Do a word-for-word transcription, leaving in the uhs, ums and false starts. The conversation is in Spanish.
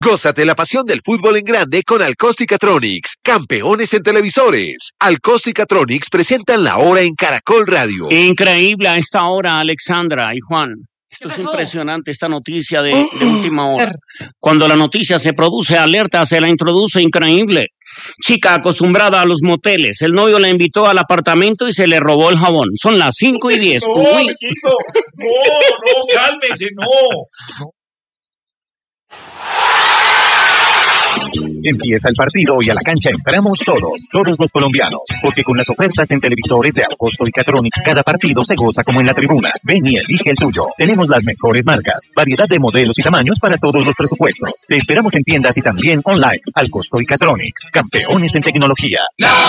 Gózate la pasión del fútbol en grande con Alcosticatronics, campeones en televisores. Alcosticatronics presentan la hora en Caracol Radio. Increíble a esta hora, Alexandra y Juan. Esto es impresionante, esta noticia de, de última hora. Cuando la noticia se produce, alerta, se la introduce, increíble. Chica acostumbrada a los moteles, el novio la invitó al apartamento y se le robó el jabón. Son las cinco y diez. No, Uy. Mijito, no, no, cálmese, no. Empieza el partido y a la cancha entramos todos, todos los colombianos, porque con las ofertas en televisores de Alcosto y Catronics, cada partido se goza como en la tribuna. Ven y elige el tuyo. Tenemos las mejores marcas, variedad de modelos y tamaños para todos los presupuestos. Te esperamos en tiendas y también online. Alcosto y Catronics, campeones en tecnología. ¡No!